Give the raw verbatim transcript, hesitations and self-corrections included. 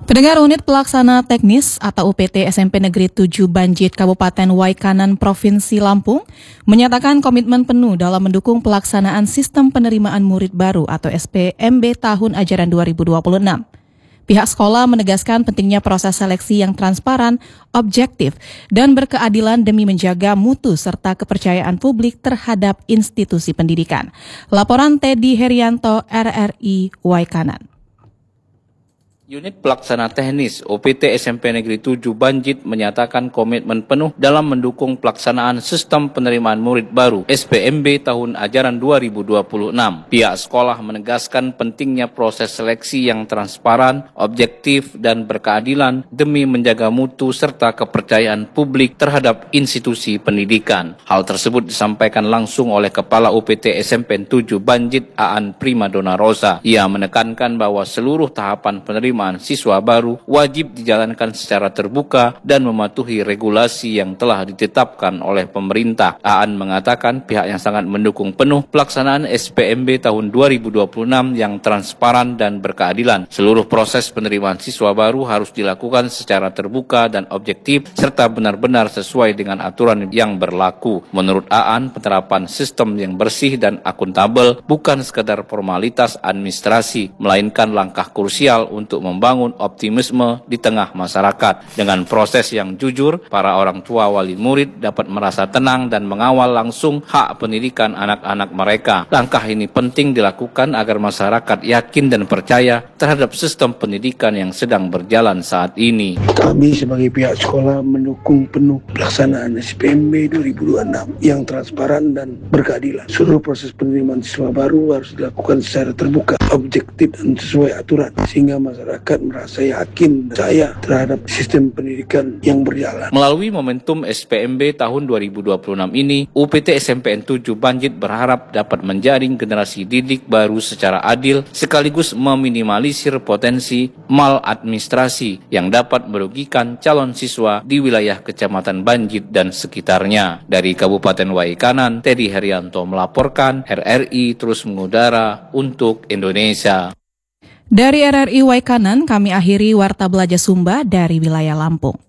Pendengar Unit Pelaksana Teknis atau U P T S M P Negeri tujuh Banjit Kabupaten Waikanan Provinsi Lampung menyatakan komitmen penuh dalam mendukung pelaksanaan Sistem Penerimaan Murid Baru atau S P M B tahun ajaran dua ribu dua puluh enam. Pihak sekolah menegaskan pentingnya proses seleksi yang transparan, objektif, dan berkeadilan demi menjaga mutu serta kepercayaan publik terhadap institusi pendidikan. Laporan Teddy Herianto, R R I Waikanan. Unit Pelaksana Teknis U P T S M P Negeri tujuh Banjit menyatakan komitmen penuh dalam mendukung pelaksanaan Sistem Penerimaan Murid Baru S P M B tahun ajaran dua ribu dua puluh enam. Pihak sekolah menegaskan pentingnya proses seleksi yang transparan, objektif, dan berkeadilan demi menjaga mutu serta kepercayaan publik terhadap institusi pendidikan. Hal tersebut disampaikan langsung oleh Kepala U P T S M P tujuh Banjit Aan Primadona Rosa. Ia menekankan bahwa seluruh tahapan penerimaan siswa baru wajib dijalankan secara terbuka dan mematuhi regulasi yang telah ditetapkan oleh pemerintah. Aan mengatakan pihaknya sangat mendukung penuh pelaksanaan S P M B tahun dua ribu dua puluh enam yang transparan dan berkeadilan. Seluruh proses penerimaan siswa baru harus dilakukan secara terbuka dan objektif serta benar-benar sesuai dengan aturan yang berlaku. Menurut Aan, penerapan sistem yang bersih dan akuntabel bukan sekadar formalitas administrasi, melainkan langkah krusial untuk membangun optimisme di tengah masyarakat. Dengan proses yang jujur, para orang tua wali murid dapat merasa tenang dan mengawal langsung hak pendidikan anak-anak mereka. Langkah ini penting dilakukan agar masyarakat yakin dan percaya terhadap sistem pendidikan yang sedang berjalan saat ini. Kami sebagai pihak sekolah mendukung penuh pelaksanaan S P M B dua ribu dua puluh enam yang transparan dan berkeadilan. Seluruh proses penerimaan siswa baru harus dilakukan secara terbuka, objektif, dan sesuai aturan, sehingga masyarakat merasa yakin dan percaya terhadap sistem pendidikan yang berjalan. Melalui momentum S P M B tahun dua ribu dua puluh enam ini, U P T S M P N tujuh Banjit berharap dapat menjaring generasi didik baru secara adil sekaligus meminimalisir potensi maladministrasi yang dapat merugikan calon siswa di wilayah Kecamatan Banjit dan sekitarnya. Dari Kabupaten Waikanan, Teddy Herianto melaporkan, R R I terus mengudara untuk Indonesia. Dari R R I Waikanan, kami akhiri Warta Belajar Sumba dari wilayah Lampung.